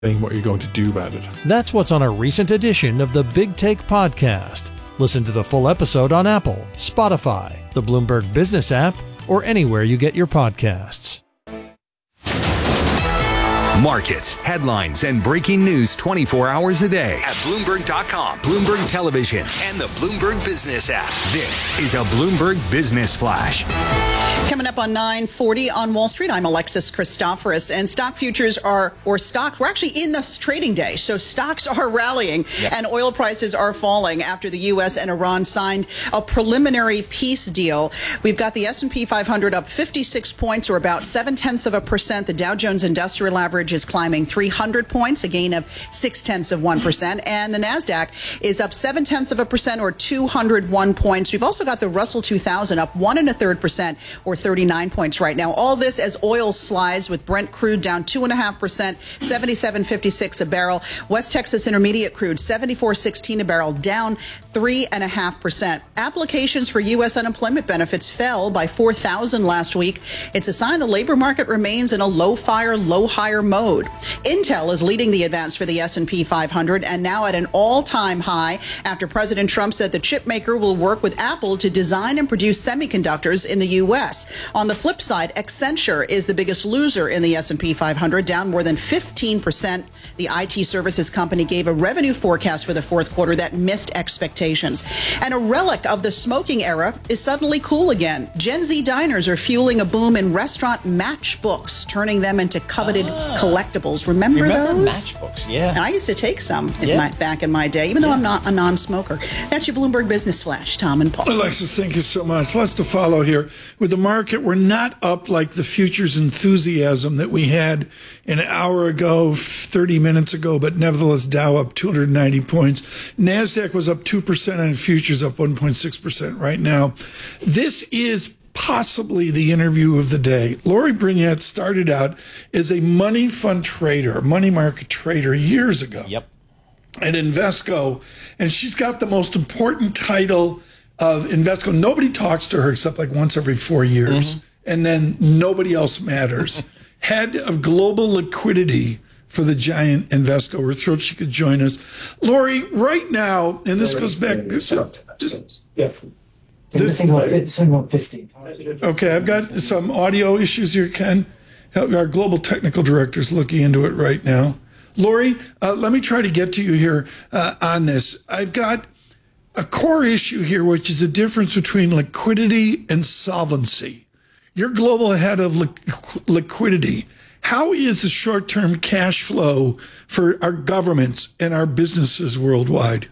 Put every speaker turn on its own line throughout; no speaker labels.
what you're going to do about it.
That's what's on a recent edition of the Big Take podcast. Listen to the full episode on Apple, Spotify, the Bloomberg Business app, or anywhere you get your podcasts.
Markets, headlines, and breaking news 24 hours a day at Bloomberg.com, Bloomberg Television, and the Bloomberg Business app. This is a Bloomberg Business Flash.
Coming up on 9:40 on Wall Street, I'm Alexis Christoforous, and stock futures we're actually in this trading day, so stocks are rallying, and oil prices are falling after the U.S. and Iran signed a preliminary peace deal. We've got the S&P 500 up 56 points, or about 0.7%. The Dow Jones Industrial Average is climbing 300 points, a gain of 0.6%, and the Nasdaq is up 0.7%, or 201 points. We've also got the Russell 2000 up 1.33%, or 39 points right now. All this as oil slides, with Brent crude down 2.5%, 77.56 a barrel. West Texas Intermediate crude 74.16 a barrel, down 3.5%. Applications for U.S. unemployment benefits fell by 4,000 last week. It's a sign the labor market remains in a low-fire, low-hire mode. Intel is leading the advance for the S&P 500, and now at an all-time high after President Trump said the chip maker will work with Apple to design and produce semiconductors in the U.S. On the flip side, Accenture is the biggest loser in the S&P 500, down more than 15%. The IT services company gave a revenue forecast for the fourth quarter that missed expectations. And a relic of the smoking era is suddenly cool again. Gen Z diners are fueling a boom in restaurant matchbooks, turning them into coveted collectibles. Remember those?
Matchbooks, yeah.
And I used to take some back in my day, even though I'm not a non-smoker. That's your Bloomberg Business Flash, Tom and Paul.
Alexis, thank you so much. Lots to follow here. With the market, we're not up like the futures enthusiasm that we had an hour ago, 30 minutes ago, but nevertheless, Dow up 290 points. NASDAQ was up 2% and futures up 1.6% right now. This is possibly the interview of the day. Lori Burnett started out as a money fund trader, money market trader years ago.
Yep.
At Invesco, and she's got the most important title of Invesco. Nobody talks to her except like once every 4 years, and then nobody else matters. Head of global liquidity for the giant Invesco. We're thrilled she could join us. Lori, right now, and this goes back. Okay, I've got some audio issues here, Ken. Our global technical director is looking into it right now. Lori, let me try to get to you here on this. I've got a core issue here, which is the difference between liquidity and solvency. You're global head of liquidity. How is the short-term cash flow for our governments and our businesses worldwide?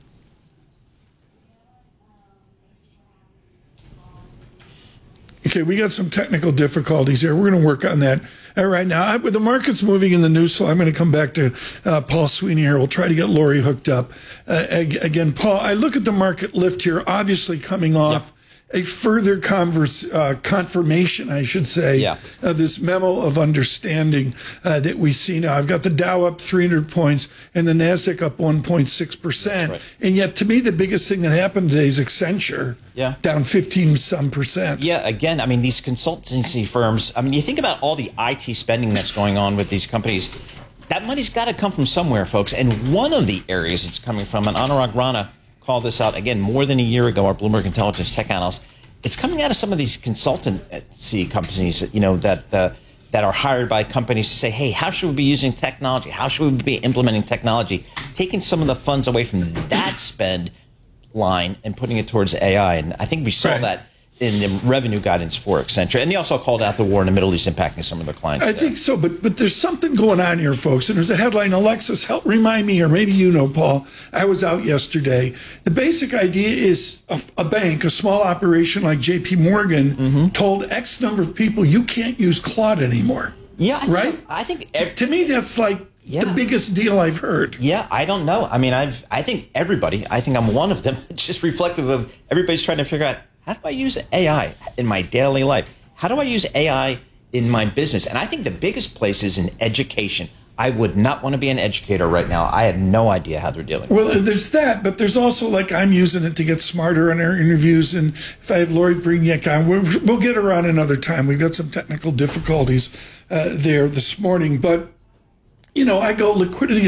Okay, we got some technical difficulties here. We're going to work on that right now. With the markets moving in the news flow, I'm going to come back to Paul Sweeney here. We'll try to get Lori hooked up. Again, Paul, I look at the market lift here, obviously coming off a further confirmation, I should say, of this memo of understanding that we see now. I've got the Dow up 300 points and the NASDAQ up 1.6%. Right. And yet, to me, the biggest thing that happened today is Accenture down 15%
Yeah, again, I mean, these consultancy firms, I mean, you think about all the IT spending that's going on with these companies. That money's got to come from somewhere, folks. And one of the areas it's coming from, and Anurag Rana called this out, again, more than a year ago, our Bloomberg Intelligence tech analyst, it's coming out of some of these consultancy companies, you know, that are hired by companies to say, hey, how should we be using technology? How should we be implementing technology? Taking some of the funds away from that spend line and putting it towards AI. And I think we saw that in the revenue guidance for Accenture. And he also called out the war in the Middle East impacting some of their clients.
I think so, but there's something going on here, folks. And there's a headline, Alexis, help remind me, or maybe you know, Paul. I was out yesterday. The basic idea is a bank, a small operation like J.P. Morgan, told X number of people, you can't use Claude anymore.
Yeah.
I think to me, that's like the biggest deal I've heard.
Yeah, I don't know. I mean, I think everybody, I think I'm one of them, it's just reflective of everybody's trying to figure out, how do I use AI in my daily life? How do I use AI in my business? And I think the biggest place is in education. I would not want to be an educator right now. I have no idea how they're dealing with it.
There's that, but there's also, like, I'm using it to get smarter in our interviews. And if I have Lori Burnett on, we'll get her on another time. We've got some technical difficulties there this morning. But I go liquidity